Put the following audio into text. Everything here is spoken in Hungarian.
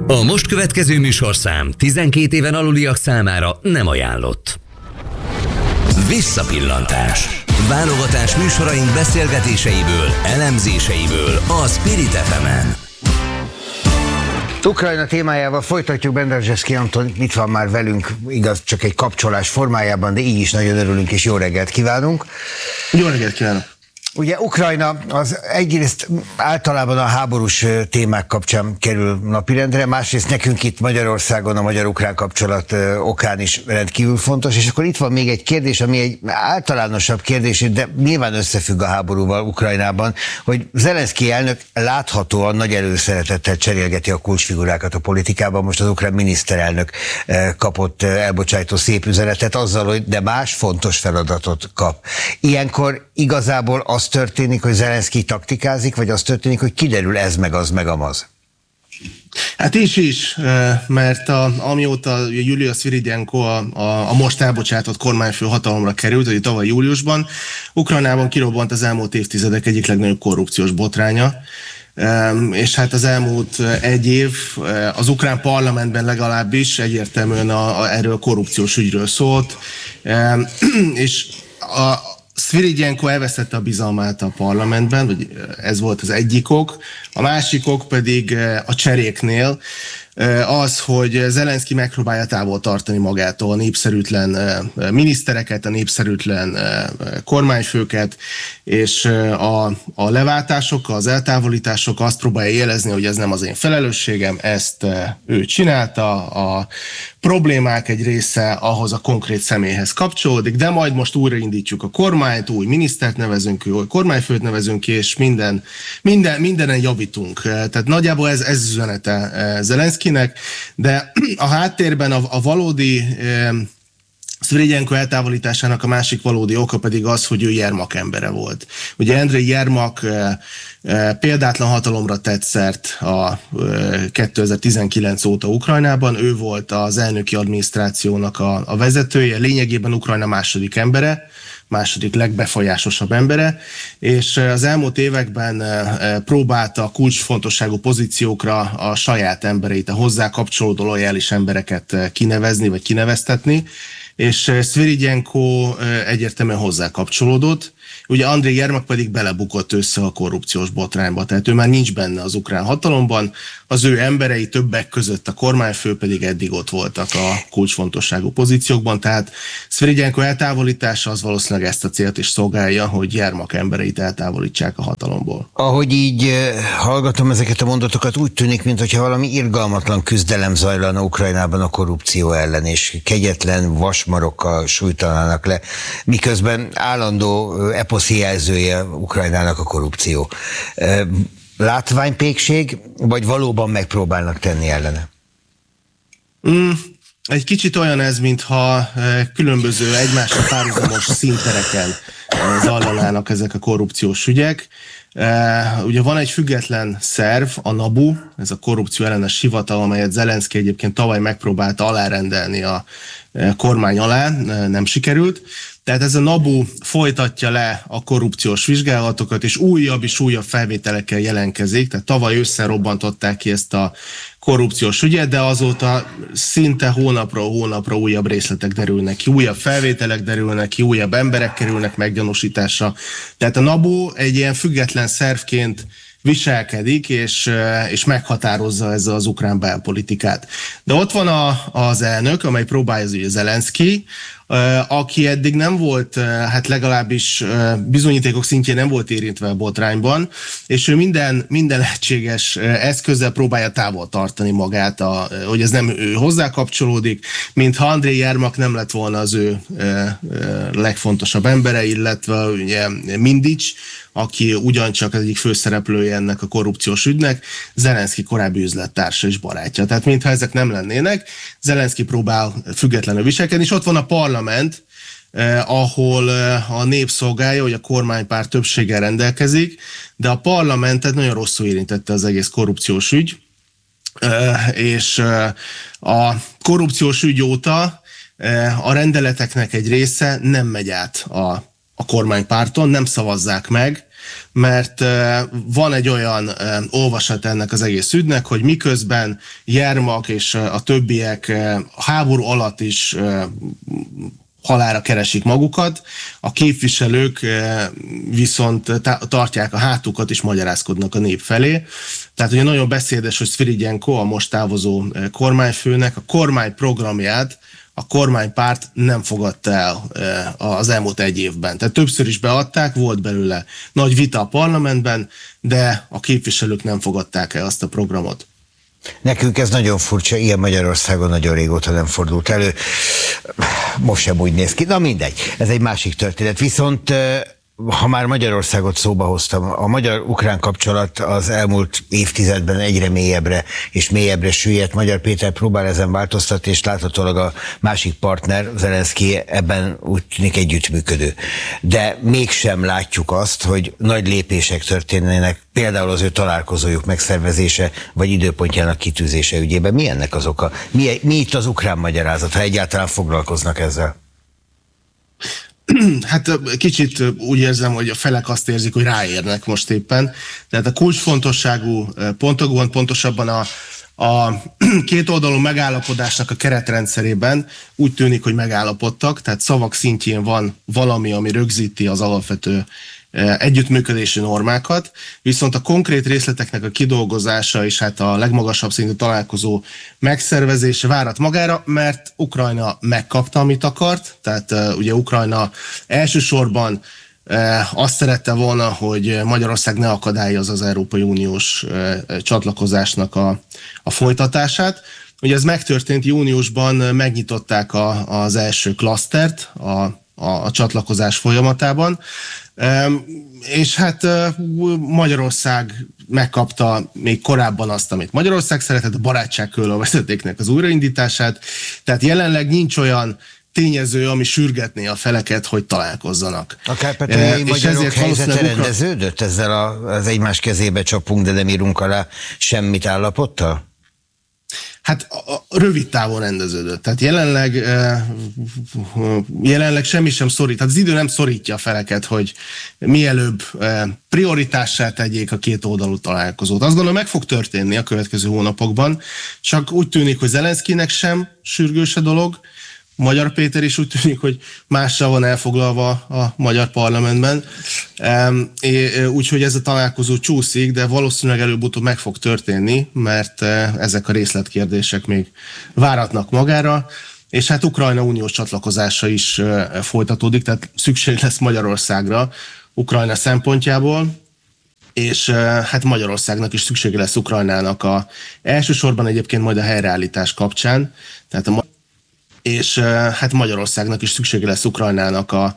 A most következő műsorszám 12 éven aluliak számára nem ajánlott. Visszapillantás. Válogatás műsoraink beszélgetéseiből, elemzéseiből a Spirit FM-en. Ukrajna témájával folytatjuk. Benderzseszki Anton itt van már velünk, igaz, csak egy kapcsolás formájában, de így is nagyon örülünk, és jó reggelt kívánunk. Jó reggelt kívánok! Ugye Ukrajna az egyrészt általában a háborús témák kapcsán kerül napirendre, másrészt nekünk itt Magyarországon a magyar-ukrán kapcsolat okán is rendkívül fontos, és akkor itt van még egy kérdés, ami egy általánosabb kérdés, de nyilván összefügg a háborúval Ukrajnában, hogy Zelenszkij elnök láthatóan nagy előszeretettel cserélgeti a kulcsfigurákat a politikában. Most az ukrán miniszterelnök kapott elbocsájtó szép üzenetet azzal, hogy de más fontos feladatot kap. Ilyenkor igazából az történik, hogy Zelenszkij taktikázik, vagy az történik, hogy kiderül ez meg az meg amaz? Hát is, mert amióta Julia Sviridenko a most elbocsátott kormányfő hatalomra került, hogy tavaly júliusban, Ukrajnában kirobbant az elmúlt évtizedek egyik legnagyobb korrupciós botránya, és hát az elmúlt egy év az ukrán parlamentben legalábbis egyértelműen erről a korrupciós ügyről szólt, és Sviridenko elvesztette a bizalmát a parlamentben, vagy ez volt az egyik ok. A másik ok pedig a cseréknél az, hogy Zelenszkij megpróbálja távol tartani magától a népszerűtlen minisztereket, a népszerűtlen kormányfőket, és a leváltások, az eltávolítások azt próbálja jelezni, hogy ez nem az én felelősségem, ezt ő csinálta, a problémák egy része ahhoz a konkrét személyhez kapcsolódik, de majd most újraindítjuk a kormányt, új minisztert nevezünk ki, új kormányfőt nevezünk ki, és mindenen javítunk. Tehát nagyjából ez üzenete Zelenszkijnek, de a háttérben a valódi Sviridenko eltávolításának a másik valódi oka pedig az, hogy ő Jermak embere volt. Ugye Andrej Jermak példátlan hatalomra tett szert a 2019 óta Ukrajnában, ő volt az elnöki adminisztrációnak a vezetője, lényegében Ukrajna második legbefolyásosabb embere, és az elmúlt években próbálta kulcsfontosságú pozíciókra a saját embereit, a hozzá kapcsolódó lojális embereket kinevezni vagy kineveztetni, és Sviridenko egyértelműen hozzá kapcsolódott. Ugye Andrej Jermak pedig belebukott össze a korrupciós botrányba, tehát ő már nincs benne az ukrán hatalomban, az ő emberei többek között a kormányfő pedig eddig ott voltak a kulcsfontosságú pozíciókban, tehát Sviridenko eltávolítása az valószínűleg ezt a célt is szolgálja, hogy Jermak embereit eltávolítsák a hatalomból. Ahogy így hallgatom ezeket a mondatokat, úgy tűnik, mintha valami irgalmatlan küzdelem zajlana Ukrajnában a korrupció ellen, és kegyetlen vasmarokkal sújtanának le, miközben állandó eposzi jelzője Ukrajnának a korrupció. Látványpékség, vagy valóban megpróbálnak tenni ellene? Egy kicsit olyan ez, mintha különböző egymással párhuzamos színtereken zajlanának ezek a korrupciós ügyek. Ugye van egy független szerv, a NABU, ez a korrupció ellenes hivatal, amelyet Zelenszkij egyébként tavaly megpróbálta alárendelni a kormány alá, nem sikerült. Tehát ez a NABU folytatja le a korrupciós vizsgálatokat, és újabb felvételekkel jelenkezik. Tehát tavaly ősszel robbantották ki ezt a korrupciós ügyet, de azóta szinte hónapra újabb részletek derülnek ki, újabb felvételek derülnek ki, újabb emberek kerülnek meggyanúsításra. Tehát a NABU egy ilyen független szervként viselkedik, és meghatározza ezzel az ukrán belpolitikát. De ott van az elnök, amely próbálja, ugye Zelenszkij, aki eddig nem volt, hát legalábbis bizonyítékok szintjén nem volt érintve a botrányban, és ő minden lehetséges eszközzel próbálja távol tartani magát, hogy ez nem ő hozzá kapcsolódik, mintha Andrej Jermak nem lett volna az ő legfontosabb embere, illetve ugye Mindics, aki ugyancsak az egyik főszereplője ennek a korrupciós ügynek, Zelenszkij korábbi üzlettársa és barátja. Tehát mintha ezek nem lennének, Zelenszkij próbál függetlenül viselkedni, és ott van a parlament, ahol a nép szolgálja, hogy a kormánypárt többséggel rendelkezik, de a parlamentet nagyon rosszul érintette az egész korrupciós ügy, és a korrupciós ügy óta a rendeleteknek egy része nem megy át a a kormánypárton, nem szavazzák meg, mert van egy olyan olvasat ennek az egész ügynek, hogy miközben Jermak és a többiek háború alatt is halálra keresik magukat, a képviselők viszont tartják a hátukat és magyarázkodnak a nép felé. Tehát ugye nagyon beszédes, hogy Szviridjenko, a most távozó kormányfőnek a kormányprogramját a kormánypárt nem fogadta el az elmúlt egy évben. Tehát többször is beadták, volt belőle nagy vita a parlamentben, de a képviselők nem fogadták el azt a programot. Nekünk ez nagyon furcsa, ilyen Magyarországon nagyon régóta nem fordult elő. Most sem úgy néz ki, na mindegy, ez egy másik történet. Viszont ha már Magyarországot szóba hoztam, a magyar-ukrán kapcsolat az elmúlt évtizedben egyre mélyebbre és mélyebbre süllyedt. Magyar Péter próbál ezen változtatni, és láthatólag a másik partner, Zelenszky ebben úgy tűnik együttműködő. De mégsem látjuk azt, hogy nagy lépések történnének, például az ő találkozójuk megszervezése, vagy időpontjának kitűzése ügyében. Mi ennek az oka? Mi itt az ukrán magyarázat, ha egyáltalán foglalkoznak ezzel? Hát kicsit úgy érzem, hogy a felek azt érzik, hogy ráérnek most éppen. Tehát a kulcsfontosságú pontokban, pontosabban a kétoldalú megállapodásnak a keretrendszerében úgy tűnik, hogy megállapodtak, tehát szavak szintjén van valami, ami rögzíti az alapvető együttműködési normákat, viszont a konkrét részleteknek a kidolgozása és hát a legmagasabb szintű találkozó megszervezése várat magára, mert Ukrajna megkapta, amit akart, tehát ugye Ukrajna elsősorban azt szerette volna, hogy Magyarország ne akadályozza az Európai Uniós csatlakozásnak a folytatását. Ugye ez megtörtént júniusban, megnyitották az első klasztert a csatlakozás folyamatában, és hát Magyarország megkapta még korábban azt, amit Magyarország szeretett, a barátságkörről vezetéknek az újraindítását, tehát jelenleg nincs olyan tényező, ami sürgetné a feleket, hogy találkozzanak. A kárpátaljai magyarok helyzete rendeződött ezzel az egymás kezébe csapunk, de nem írunk alá semmit állapottal? Hát rövid távon rendeződött. Tehát jelenleg semmi sem szorít. Hát az idő nem szorítja a feleket, hogy mielőbb prioritássá tegyék a két oldalú találkozót. Azt gondolom, meg fog történni a következő hónapokban, csak úgy tűnik, hogy Zelenszkynek sem sürgős a dolog, Magyar Péter is úgy tűnik, hogy mással van elfoglalva a magyar parlamentben, úgyhogy ez a találkozó csúszik, de valószínűleg előbb-utóbb meg fog történni, mert ezek a részletkérdések még váratnak magára, és hát Ukrajna uniós csatlakozása is folytatódik, tehát szükség lesz Magyarországra Ukrajna szempontjából, és hát Magyarországnak is szüksége lesz Ukrajnának elsősorban egyébként majd a helyreállítás kapcsán, tehát és hát Magyarországnak is szüksége lesz Ukrajnának